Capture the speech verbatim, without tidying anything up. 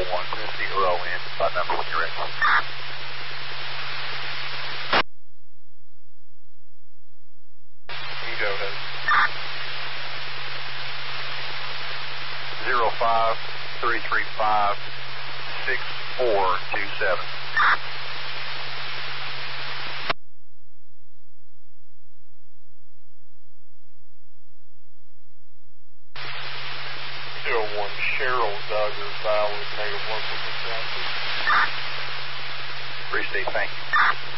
one, zero in, spot number when you're ready. You go ahead. Zero five three three five six four two seven. Zero one Cheryl Duggar, Valley, negative one for the Appreciate it, thank you.